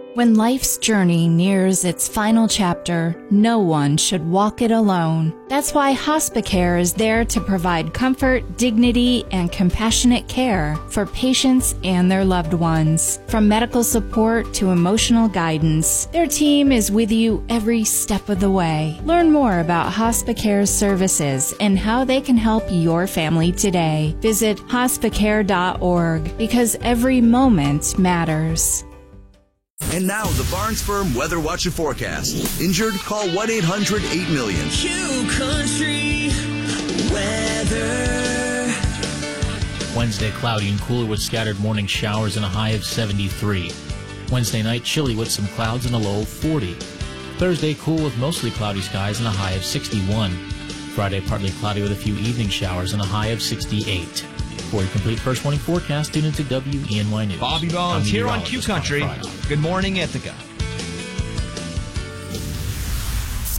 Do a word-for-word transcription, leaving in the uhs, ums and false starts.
When life's journey nears its final chapter, no one should walk it alone. That's why Hospicare is there to provide comfort, dignity, and compassionate care for patients and their loved ones. From medical support to emotional guidance, their team is with you every step of the way. Learn more about Hospicare's services and how they can help your family today. Visit hospicare dot org because every moment matters. And now, the Barnes Firm Weather Watch and Forecast. Injured? Call one eight hundred eight million. Q Country Weather. Wednesday, cloudy and cooler with scattered morning showers and a high of seventy-three. Wednesday night, chilly with some clouds and a low of forty. Thursday, cool with mostly cloudy skies and a high of sixty-one. Friday, partly cloudy with a few evening showers and a high of sixty-eight. For a complete first morning forecast, tune into W E N Y News. Bobby Bones here on Q Country. Good morning, Ithaca.